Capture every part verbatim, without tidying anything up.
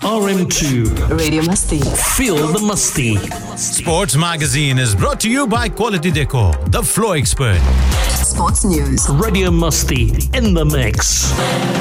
R M two Radio Masti. Feel the Musty. Sports Magazine is brought to you by Quality Decor, the flow expert. Sports News. Radio Musty in the mix.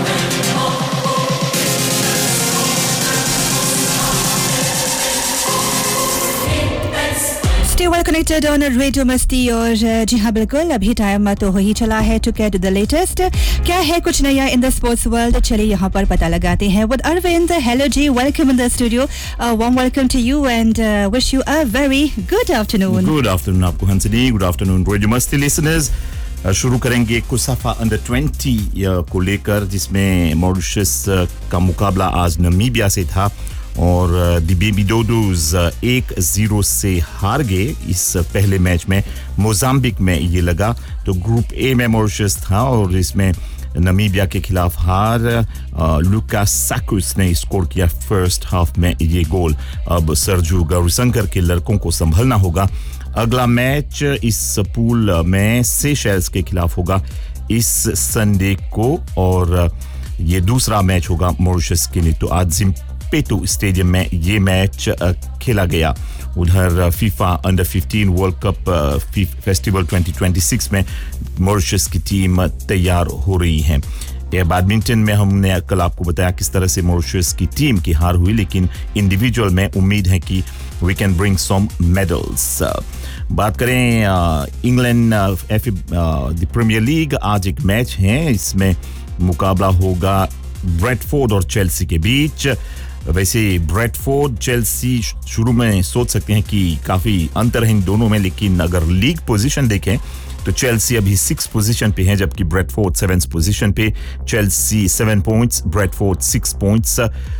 Stay well connected on Radio Masti और जी हाँ बिल्कुल अभी time तो हो ही चला है to get the latest क्या है कुछ नया in the sports world चलिए यहाँ पर पता लगाते हैं with Arvind. Hello ji, welcome in the studio. A warm welcome to you and uh, wish you a very good afternoon. Good afternoon आपको हंसनी. Good afternoon Radio Masti listeners. शुरू करेंगे कुसाफा under twenty को लेकर जिसमें मॉरिशस का मुकाबला आज Namibia से था और द बेबी डोडोज एक जीरो से हार गए इस पहले मैच में. मोजाम्बिक में ये लगा तो ग्रुप ए में मॉरिशस था और इसमें नामीबिया के खिलाफ हार. लुकास साकुस ने स्कोर किया फर्स्ट हाफ में ये गोल. अब सर्जू गौरीशंकर के लड़कों को संभलना होगा. अगला मैच इस पूल में सेशेल्स के खिलाफ होगा इस संडे को और ये दूसरा मैच होगा मॉरिशस के लिए. तो आज जिम्पेटो स्टेडियम में ये मैच खेला गया. उधर FIFA under fifteen world cup festival twenty twenty six में मॉरिशस की टीम तैयार हो रही है. ये बैडमिंटन में हमने कल आपको बताया किस तरह से मॉरिशस की टीम की हार हुई, लेकिन इंडिविजुअल में उम्मीद है कि we can bring some medals. बात करें England F the premiere league, आज एक मैच है. इसमें मुकाबला होगा ब्रेडफोर्ड और चेल्सी के बीच. वैसे ब्रेडफोर्ड चेल्सी शुरू में सोच सकते हैं कि काफ़ी अंतर है इन दोनों में, लेकिन अगर लीग पोजीशन देखें तो चेल्सी अभी सिक्स पोजीशन पे है जबकि ब्रेडफोर्ड सेवेंथ पोजीशन पे. Chelsea seven points, Bradford six points.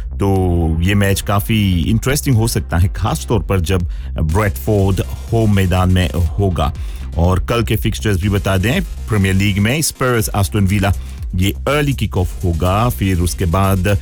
तो ये मैच काफ़ी इंटरेस्टिंग हो सकता है खास तौर पर जब ब्रेडफोर्ड होम मैदान में होगा. और कल के फिक्सचर्स भी बता दें. प्रीमियर लीग में स्पर्स आस्टन विला ये अर्ली किक ऑफ होगा. फिर उसके बाद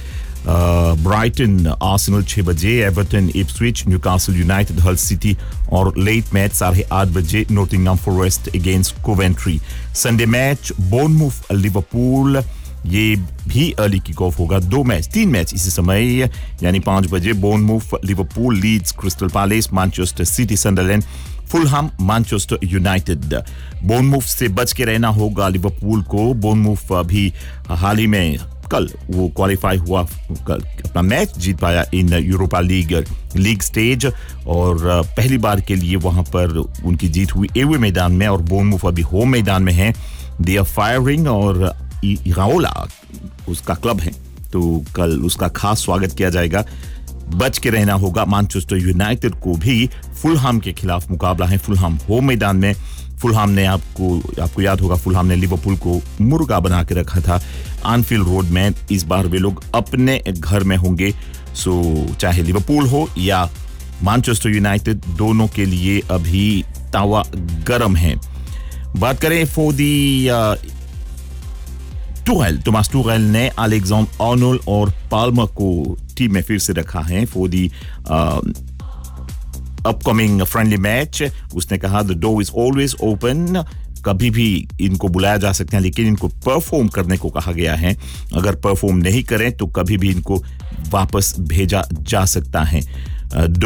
ब्राइटन आर्सेनल छह बजे, एवर्टन इप्सविच, न्यूकासल यूनाइटेड हल सिटी और लेट मैच साढ़े आठ बजे Nottingham forest against Coventry. Sunday match बोर्नमूथ Liverpool ये भी अर्ली किक ऑफ होगा. दो मैच तीन मैच इसी समय यानी पाँच बजे बोर्नमूथ Liverpool, Leeds crystal palace, Manchester city सनडरलैंड, Fulham Manchester United. बोर्नमूथ से बच के रहना होगा लिवरपूल को. बोर्नमूथ अभी हाल ही में कल वो क्वालिफाई हुआ, अपना मैच जीत पाया इन यूरोपा लीग लीग स्टेज और पहली बार के लिए वहां पर उनकी जीत हुई एवे मैदान में. और बोर्नमूथ अभी होम मैदान में है. दे आर फायरिंग और इराओला उसका क्लब है तो कल उसका खास स्वागत किया जाएगा. बच के रहना होगा मैनचेस्टर यूनाइटेड को भी. फुलहम के खिलाफ मुकाबला है. फुलहम होम मैदान में. फुलहम ने आपको आपको याद होगा फुलहम ने लिवरपूल को मुर्गा बना के रखा था एनफील्ड रोड में. इस बार वे लोग अपने घर में होंगे. सो चाहे लिवरपूल हो या मैनचेस्टर यूनाइटेड, दोनों के लिए अभी तावा गरम है. बात करें फॉर दी टूहेल, टोमास टूहेल ने अलेक्जेंडर आर्नोल्ड और पाल्मर को टीम में फिर से रखा है for the upcoming friendly match. उसने कहा the door is always open. कभी भी इनको बुलाया जा सकते हैं, लेकिन इनको परफॉर्म करने को कहा गया है. अगर परफॉर्म नहीं करें तो कभी भी इनको वापस भेजा जा सकता है.